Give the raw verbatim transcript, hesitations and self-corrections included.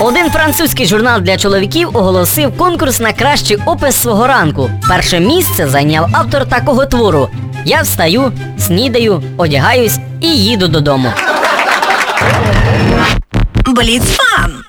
Один французький журнал для чоловіків оголосив конкурс на кращий опис свого ранку. Перше місце зайняв автор такого твору: «Я встаю, снідаю, одягаюсь і їду додому». Бліцфан.